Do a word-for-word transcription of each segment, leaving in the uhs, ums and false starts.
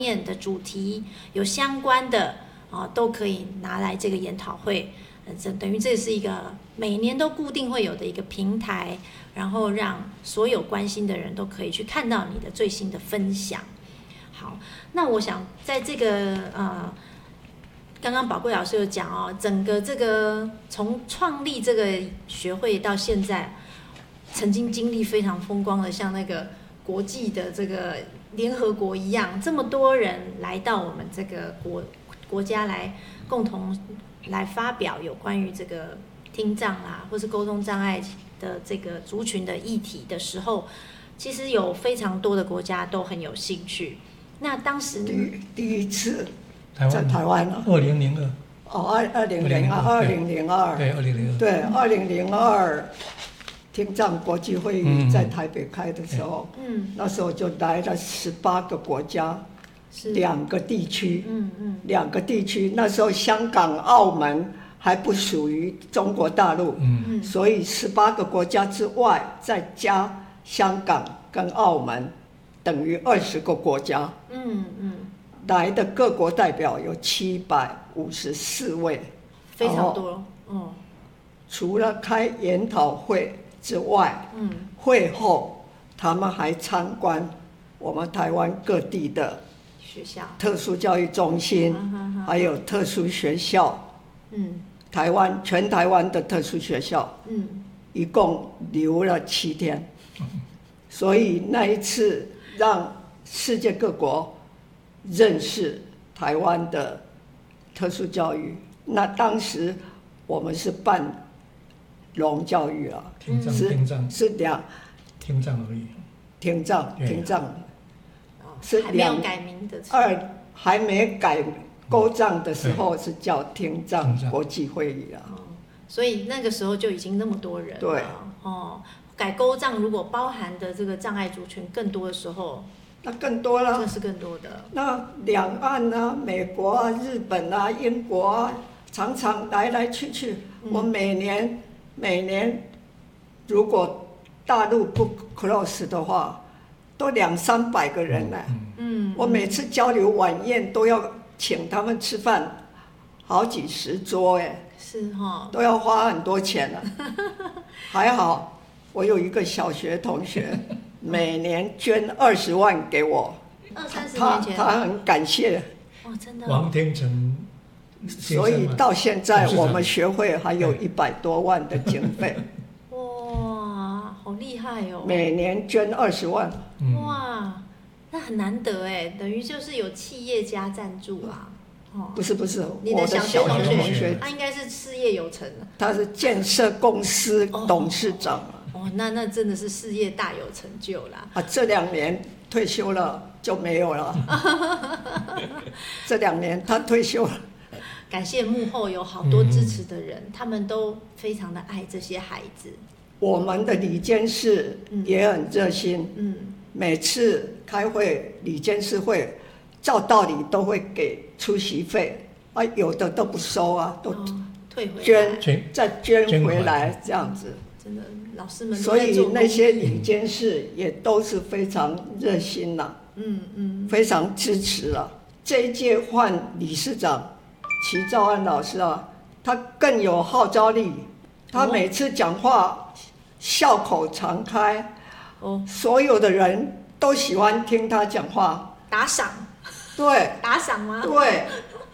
面的主题有相关的啊，都可以拿来这个研讨会。呃，这等于这是一个每年都固定会有的一个平台，然后让所有关心的人都可以去看到你的最新的分享。好，那我想在这个呃，刚刚宝贵老师有讲哦，整个这个从创立这个学会到现在，曾经经历非常风光的，像那个国际的这个联合国一样，这么多人来到我们这个国国家来共同来发表有关于这个听障啦，或是沟通障碍的这个族群的议题的时候，其实有非常多的国家都很有兴趣。那当时第第一次台湾在台湾了， 二零零二哦，二二零零二，二零零二， 对，二零零二， 对，二零零二听障国际会议在台北开的时候， 嗯， 那时候就来了十八个国家，两个地区， 嗯嗯， 两个地区，那时候香港、澳门还不属于中国大陆， 嗯， 所以十八个国家之外，再加香港跟澳门，等于二十个国家， 嗯嗯， 来的各国代表有七百五十四位， 非常多，哦， 除了开研讨会之外， 嗯， 会后他们还参观我们台湾各地的学校、 特殊教育中心， 嗯、 还有特殊学校， 嗯， 台湾全台湾的特殊学校， 嗯， 一共留了七天，所以那一次让世界各国认识台湾的特殊教育。那当时我们是办聋教育啊， 听障是听障是两听障而已， 听障对听障， 哦， 是还没有两改名的， 二还没改勾障的时候是叫听障听障国际会议啊。 哦，所以那个时候就已经那么多人了， 对， 哦，改勾障如果包含的这个障碍族群更多的时候， 那更多了， 这是更多的。 那两岸啊，美国啊、日本啊、英国啊，常常来来去去。 嗯、 我每年每年，如果大陆不 close 的话，都两三百个人来。 嗯， 我每次交流晚宴都要请他们吃饭，好几十桌哎， 是哈， 都要花很多钱了。还好，我有一个小学同学。每年捐二十万给我， 二三十他年前， 他很感谢。 哦，真的、哦。 王天成先生嘛， 所以到现在董事长我们学会还有一百多万的经费， 哇，好厉害哦！ 每年捐二十万。 嗯， 哇，那很难得哎，等于就是有企业家赞助啊。哦， 不是不是， 你的我的小学同小学同学， 学， 他应该是事业有成的。 他是建设公司董事长啊。 哦，那那真的是事业大有成就啦！ 啊，这两年退休了就没有了。这两年他退休了。 感谢幕后有好多支持的人，嗯、他们都非常的爱这些孩子。 我们的理监事也很热心， 嗯， 每次开会理监事会，照道理都会给出席费，啊，有的都不收啊，都退回捐再捐回来这样子。 真的，老师们所以那些理监事也都是非常热心啦， 嗯嗯， 非常支持了。这一届换理事长齐兆安老师啊，他更有号召力，他每次讲话笑口常开， 哦， 所有的人都喜欢听他讲话， 打赏， 对， 打赏吗？ 对。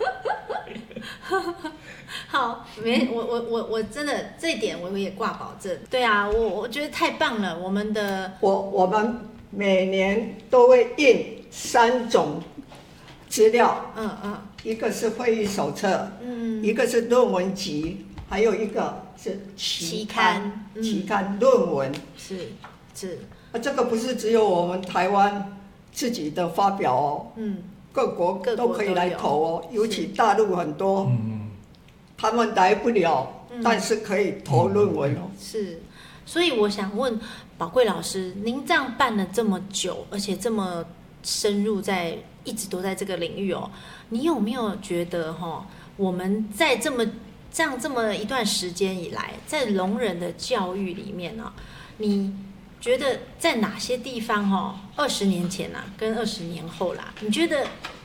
好，没我我我我真的这一点我也挂保证。对啊，我我觉得太棒了，我们的我我们每年都会印三种资料， 嗯嗯， 一个是会议手册， 嗯， 一个是论文集，还有一个是期刊， 期刊， 期刊论文， 是是， 啊，这个不是只有我们台湾自己的发表哦， 嗯， 各国都可以来投哦，尤其大陆很多， 嗯他们来不了， 嗯、 但是可以投论文哦。 是，所以我想问宝贵老师，您这样办了这么久，而且这么深入在，一直都在这个领域哦，你有没有觉得哈、哦，我们在这么这样这么一段时间以来，在聋人的教育里面呢、哦，你觉得在哪些地方哈、哦，二十年前啊，跟二十年后啦，你觉得